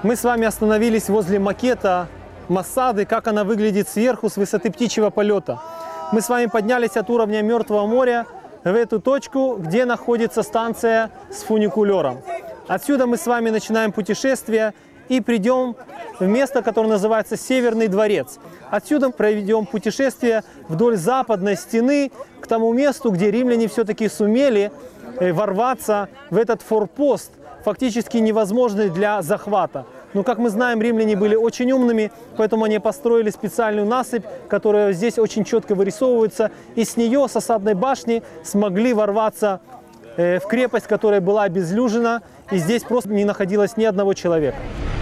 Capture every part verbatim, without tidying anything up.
Мы с вами остановились возле макета Масады, как она выглядит сверху с высоты птичьего полета. Мы с вами поднялись от уровня Мертвого моря в эту точку, где находится станция с фуникулером. Отсюда мы с вами начинаем путешествие и придем в место, которое называется Северный дворец. Отсюда проведем путешествие вдоль западной стены к тому месту, где римляне все-таки сумели ворваться в этот форпост, фактически невозможный для захвата. Но, как мы знаем, римляне были очень умными, поэтому они построили специальную насыпь, которая здесь очень четко вырисовывается, и с нее, с осадной башни, смогли ворваться в крепость, которая была обезлюжена, и здесь просто не находилось ни одного человека.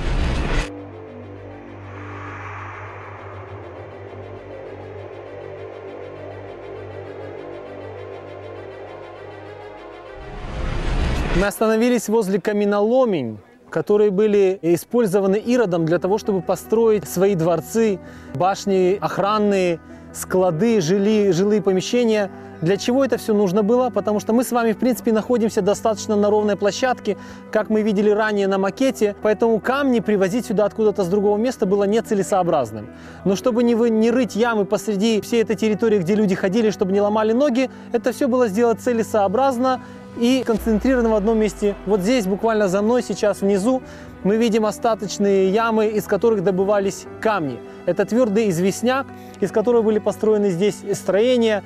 Мы остановились возле каменоломен, которые были использованы Иродом для того, чтобы построить свои дворцы, башни охранные, склады, жили, жилые помещения. Для чего это все нужно было? Потому что мы с вами, в принципе, находимся достаточно на ровной площадке, как мы видели ранее на макете, поэтому камни привозить сюда откуда-то с другого места было нецелесообразным. Но чтобы не, вы, не рыть ямы посреди всей этой территории, где люди ходили, чтобы не ломали ноги, это все было сделать целесообразно и концентрировано в одном месте. Вот здесь, буквально за мной, сейчас внизу, мы видим остаточные ямы, из которых добывались камни. Это твердый известняк, из которого были построены здесь строения.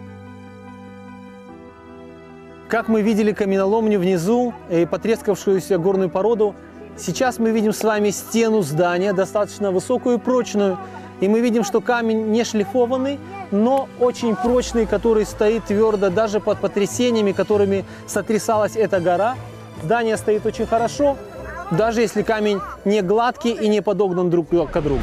Как мы видели каменоломню внизу и потрескавшуюся горную породу, сейчас мы видим с вами стену здания, достаточно высокую и прочную. И мы видим, что камень не шлифованный, но очень прочный, который стоит твердо даже под потрясениями, которыми сотрясалась эта гора. Здание стоит очень хорошо, даже если камень не гладкий и не подогнан друг к другу.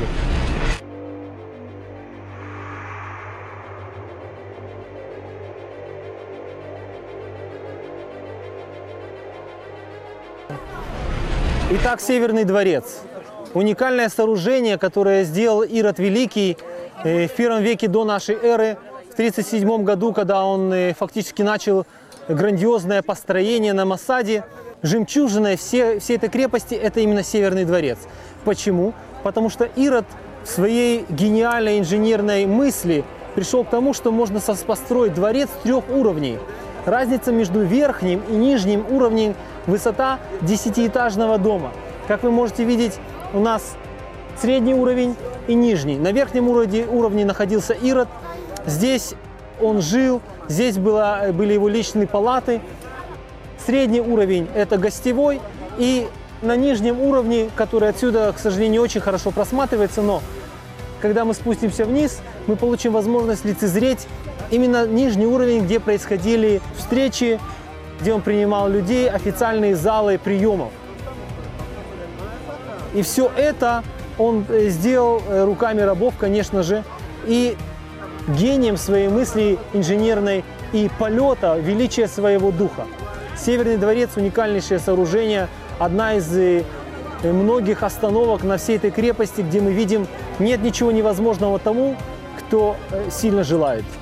Итак, Северный дворец. Уникальное сооружение, которое сделал Ирод Великий в первом веке до нашей эры, в тридцать седьмом году, когда он фактически начал грандиозное построение на Масаде. Жемчужиной всей, всей этой крепости – это именно Северный дворец. Почему? Потому что Ирод в своей гениальной инженерной мысли пришел к тому, что можно построить дворец трех уровней. Разница между верхним и нижним уровнем – высота десятиэтажного дома. Как вы можете видеть, у нас средний уровень и нижний. На верхнем уровне, уровне находился Ирод. Здесь он жил, здесь было, были его личные палаты. Средний уровень – это гостевой. И на нижнем уровне, который отсюда, к сожалению, не очень хорошо просматривается, но когда мы спустимся вниз, мы получим возможность лицезреть именно нижний уровень, где происходили встречи, где он принимал людей, официальные залы приемов. И все это он сделал руками рабов, конечно же, и гением своей мысли инженерной и полета, величия своего духа. Северный дворец – уникальнейшее сооружение, одна из многих остановок на всей этой крепости, где мы видим, нет ничего невозможного тому, кто сильно желает.